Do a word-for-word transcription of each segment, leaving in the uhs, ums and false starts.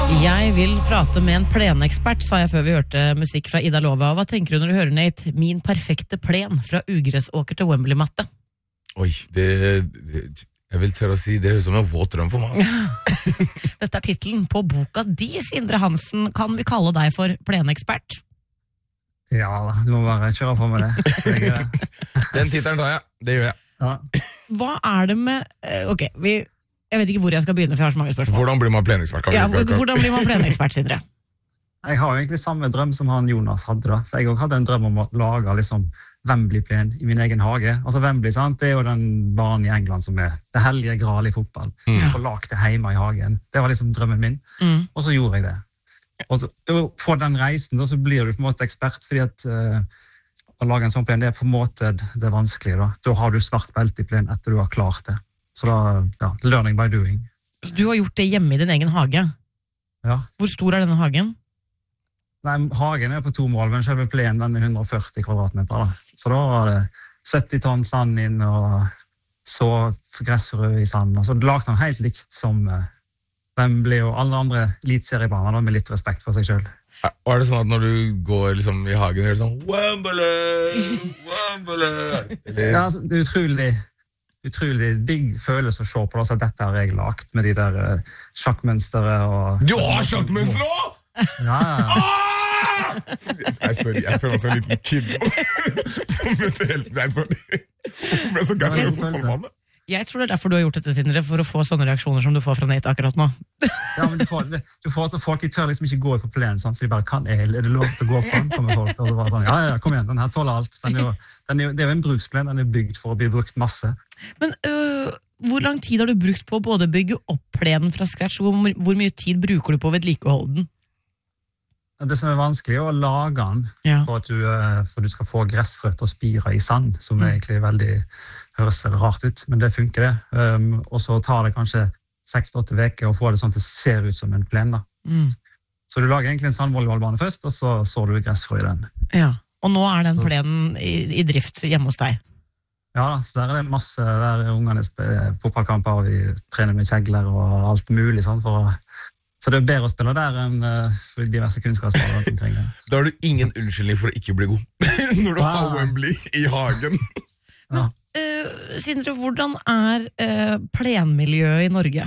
Jeg vil prate med en plenekspert, sa jeg før vi hørte musikk fra Ida Lova. Hva tenker du når du hører, Nate, min perfekte plen fra ugressåker til Wembley-matte? Oi, det, det jeg vil tørre å si det er som en våt drøm for meg. Altså. Dette er titelen på boka di, Sindre Hansen. Kan vi kalle deg for plenekspert? Ja, du må bare kjøre på med det. det. Den titelen tar jeg, det gjør jeg. Ja. Hva er det med... Ok, vi, jeg vet ikke hvor jeg skal begynne, for jeg har så mange spørsmål. Hvordan blir man plenekspert? Ja, hvordan blir man plenekspert, Sindre? Jeg har egentlig samme drøm som han Jonas hadde da. For jeg også hadde en drøm om å lage liksom Wembley-plen i min egen hage. Altså Wembley, sant? Det er jo den banen i England som er det hellige gral i fotball. Mm. Få lagt det hjemme i hagen. Det var liksom drømmen min. Mm. Og så gjorde jeg det. Og så, på den reisen da, så blir du på en måte ekspert, fordi at uh, å lage en sånn plen, det er på en måte det vanskelige da. Da har du svart belte i plen etter du har klart det. Så da, ja, learning by doing. Så du har gjort det hjemme i din egen hage? Ja. Hvor stor er denne hagen? Nei, hagen er på to mål, men selve plenen den er hundre og førti kvadratmeter. Da. Så da var det sytti tonn sand inn, og så gressfrø i sand. Og så lagde han helt likt som uh, Wembley og alle andre elitseriebaner, med litt respekt for seg selv. Og er det sånn at når du går liksom i hagen, er det sånn Wembley, Wembley? Ja, altså, det er utrolig, utrolig digg følelse å se på, altså, dette har jeg lagt med de der uh, sjakkmønstere. Og... Du har sjakkmønstere også?! Ja, ja. Ah! Jeg, sorry, jeg føler meg som en liten kid som møtte helt... Nei, sorry. Jeg ble så gass av fotballmannen. Jeg tror det er derfor du har gjort dette, Sindre, for å få sånne reaksjoner som du får fra Nate akkurat nå. Ja, men du får, du får at folk de tør liksom ikke gå på plenen, sant? For de bare kan el, er det lov til å gå på den? Kommer folk, og så bare sånn, ja, ja, kom igjen, den her tåler alt. Den er jo, den er jo, det er jo en bruksplen, den er bygd for å bli brukt masse. Men øh, hvor lang tid har du brukt på å både bygge opp plenen fra scratch, og hvor, hvor mye tid bruker du på å vedlikeholde den? Det som er vanskelig er å lage den ja. for at du, for du skal få gressfrøtt og spire i sand, som mm. egentlig veldig, høres rart ut, men det funker det. Um, og så tar det kanskje seks til åtte veker å få det sånn at det ser ut som en plen. Da. Mm. Så du lager egentlig en sandvolleyballbane først, og så så du gressfrø i den. Ja, og nå er den plenen i, i drift hjemme hos deg? Ja, da, så der er det masse, der er ungene spiller fotballkamper, og vi trener med kjegler og alt mulig sånn for å... Så det er bedre å spille der enn uh, diverse kunstgressbaner rundt omkring. Ja. Da har du ingen unnskyldning for å ikke bli god, når du har Wembley i hagen. Men, uh, Sindre, hvordan er uh, plenmiljøet i Norge?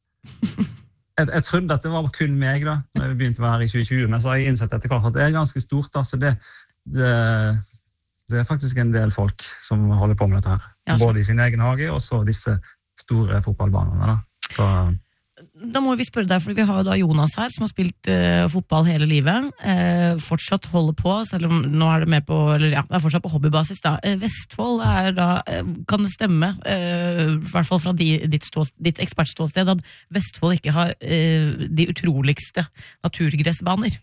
jeg, jeg trodde at det var kun meg da, når vi begynte å være her i tjue tjue, men så har jeg innsett etter hvert at det er ganske stort. Da, så det, det, det er faktisk en del folk som holder på med dette her. Ja, både i sin egen hage, og så disse store fotballbanene. Da. Så... Da må vi spørre deg, for vi har jo da Jonas her, som har spilt uh, fotball hele livet, uh, fortsatt holder på, selv om nå er det mer på, eller ja, det er fortsatt på hobbybasis da. Uh, Vestfold er da, uh, kan det stemme, uh, i hvert fall fra di, ditt, stå, ditt ekspertståsted, at Vestfold ikke har uh, de utroligste naturgressbaner?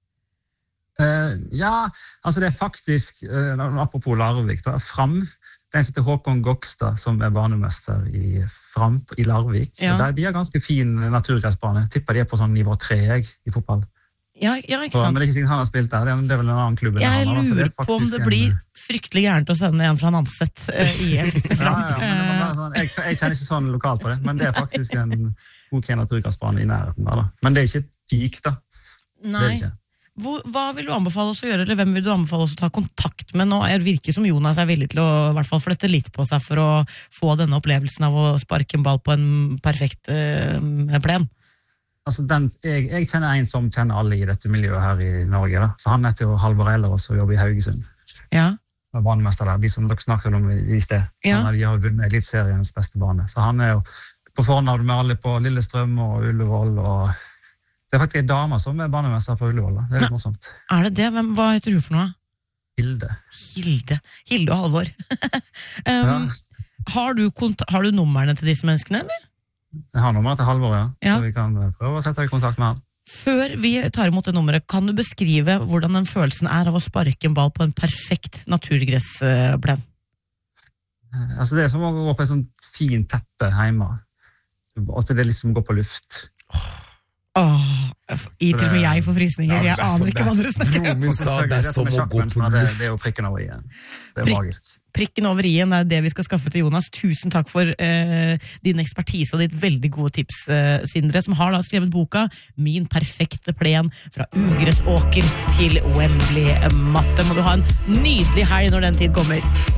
Uh, ja, altså det er faktisk, uh, apropos Larvik, da, Fram, den heter Håkon Gokstad, som er banemester i Fram i Larvik. Ja. Der, de har ganske fin naturgressbane. Tipper de er på sånn nivå tre jeg, i fotball. Ja, ja, ikke sant. Så, men det er ikke sikkert han har spilt der, det er, det er vel en annen klubb. Jeg han, lurer det på om det en... blir fryktelig gærent å sende en fra Nanset uh, i en til Fram. ja, ja, men det sånn, jeg, jeg kjenner ikke sånn lokalt på det, men det er faktisk en ok naturgressbane i nærheten der. Da. Men det er ikke et pik, da. Nei. Det er det ikke. Hvor, hva vil du anbefale oss å gjøre, eller hvem vil du anbefale oss å ta kontakt med nå? Jeg virker som Jonas er villig til å i hvert fall flytte litt på seg for å få denne opplevelsen av å sparke en ball på en perfekt uh, plen. Altså den, jeg, jeg kjenner en som kjenner alle i dette miljøet her i Norge, da. Så han heter jo Halvor Ellerås og jobber i Haugesund. Ja. Og banemester der, de som dere snakket om i, i sted. Ja. Han, de har vunnet elitseriens beste bane. Så han er jo på fornavn med alle på Lillestrøm og Ullevål og... Det er faktisk en dame som er banemester på Ullevål. Det er litt morsomt. Er det det? Hvem, hva heter du for noe? Hilde. Hilde. Hilde og Halvor. um, ja. har, du har du nummerne til disse menneskene, eller? Jeg har nummeret til Halvor, ja. ja. Så vi kan prøve å sette i kontakt med han. Før vi tar imot det nummeret, kan du beskrive hvordan den følelsen er av å sparke en ball på en perfekt naturgressplen? Altså det er som å gå på et sånt fint teppe hjemme. Og det er liksom å gå på luft. Åh, i til og med jeg får frysninger. Ja, Jeg det er så- aner ikke hva dere snakker om. Broren min sa det er som å gå på det, luft. det er jo prikken over igjen. Det er Prikk. magisk. Prikken over i-en er det vi skal skaffe til Jonas. Tusen takk for eh, din ekspertise og ditt veldig gode tips, eh, Sindre, som har da skrevet boka Min perfekte plen fra ugressåker til Wembley-matte. Må du ha en nydelig helg når den tid kommer.